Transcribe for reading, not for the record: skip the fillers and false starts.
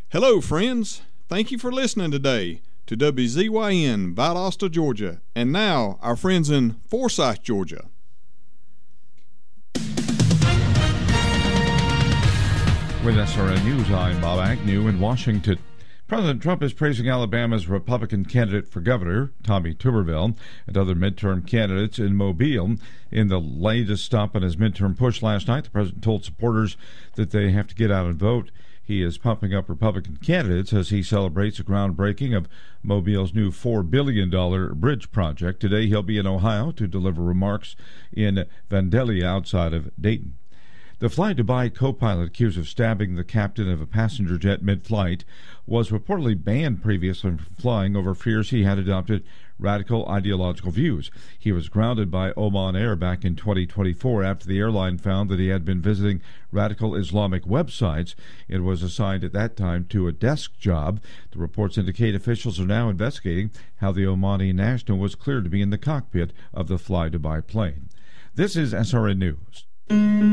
Hello, friends. Thank you for listening today to WZYN Valdosta, Georgia, and now our friends in Forsyth, Georgia. With SRN News, I'm Bob Agnew in Washington. President Trump is praising Alabama's Republican candidate for governor, Tommy Tuberville, and other midterm candidates in Mobile. In the latest stop on his midterm push last night, the president told supporters that they have to get out and vote. He is pumping up Republican candidates as he celebrates the groundbreaking of Mobile's new $4 billion bridge project. Today he'll be in Ohio to deliver remarks in Vandalia outside of Dayton. The Fly Dubai co-pilot accused of stabbing the captain of a passenger jet mid-flight was reportedly banned previously from flying over fears he had adopted radical ideological views. He was grounded by Oman Air back in 2024 after the airline found that he had been visiting radical Islamic websites. It was assigned at that time to a desk job. The reports indicate officials are now investigating how the Omani national was cleared to be in the cockpit of the Fly Dubai plane. This is SRN News.